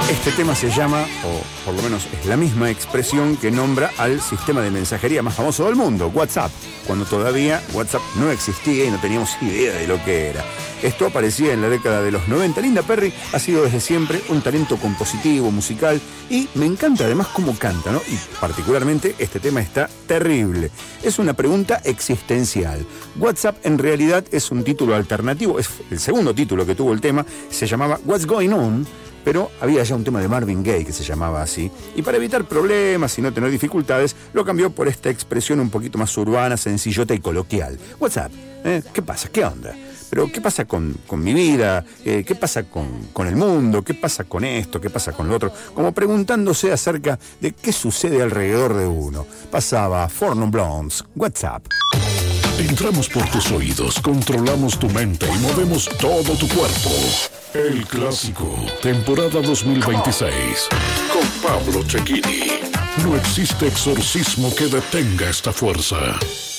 Este tema se llama, o por lo menos es la misma expresión que nombra al sistema de mensajería más famoso del mundo, WhatsApp, cuando todavía WhatsApp no existía y no teníamos idea de lo que era. Esto aparecía en la década de los 90. Linda Perry ha sido desde siempre un talento compositivo, musical, y me encanta además cómo canta, ¿no? Y particularmente este tema está terrible. Es una pregunta existencial. WhatsApp en realidad es un título alternativo, es el segundo título que tuvo el tema, se llamaba What's Going On, pero había ya un tema de Marvin Gaye que se llamaba así, y para evitar problemas y no tener dificultades, lo cambió por esta expresión un poquito más urbana, sencillota y coloquial. WhatsApp, ¿qué pasa? ¿Qué onda? Pero ¿qué pasa con mi vida? ¿Qué pasa con el mundo? ¿Qué pasa con esto? ¿Qué pasa con lo otro? Como preguntándose acerca de qué sucede alrededor de uno. Pasaba Four Non Blondes, WhatsApp. Entramos por tus oídos, controlamos tu mente y movemos todo tu cuerpo. El Clásico, temporada 2026, con Pablo Cecchini. No existe exorcismo que detenga esta fuerza.